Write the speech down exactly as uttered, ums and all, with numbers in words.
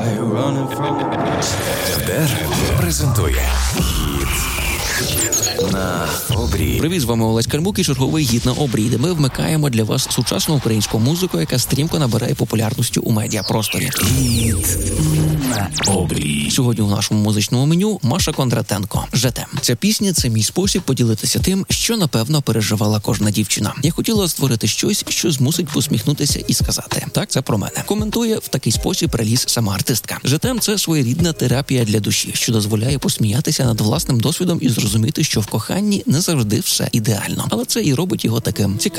Тедер презентує «Гіт на обрій». Привіт, з вами Олесь Кальмук і черговий «Гіт на обрій», де ми вмикаємо для вас сучасну українську музику, яка стрімко набирає популярності у медіапросторі. «Гіт на обрій». Сьогодні у нашому музичному меню Маша Кондратенко «ЖТ». Ця пісня – це мій спосіб поділитися тим, що, напевно, переживала кожна дівчина. Я хотіла створити щось, що змусить посміхнутися і сказати «так, це про мене». Коментує в такий спосіб реліз сама артистка. «ЖТ» – це своєрідна терапія для душі, що дозволяє посміятися над власним досвідом і зрозуміти, що в коханні не завжди все ідеально. Але це і робить його таким цікавим.